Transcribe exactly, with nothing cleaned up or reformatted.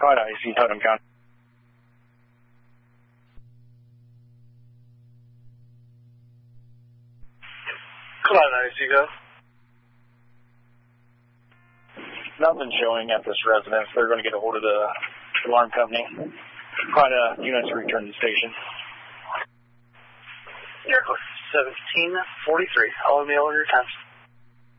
Clyde, I see Totem County. Clyde, I see go. Nothing showing at this residence. They're going to get a hold of the alarm company. Clyde, uh, units return to the station. Air Force seventeen forty-three. I'll mail your times.